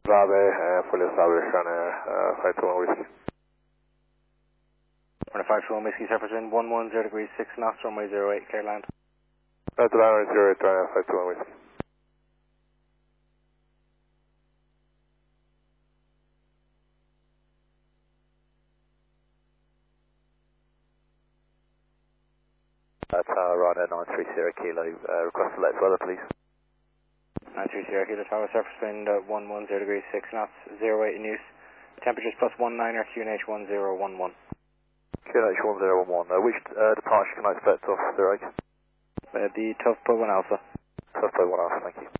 Bravo, fully established on 521 whiskey. On a 521 whiskey, surface wind 110 degrees 6 knots, runway 08, clear land. Right to land, 08, 521 whiskey. That's Ryanair 930 kilo, request to select weather please. 930 kilo tower, surface wind 110 degrees 6 knots, 08 in use. Temperatures +19 or QNH 1011. QNH 1011, which departure can I expect off 08? The Tough Pub 1 Alpha. Tough 1 Alpha, thank you.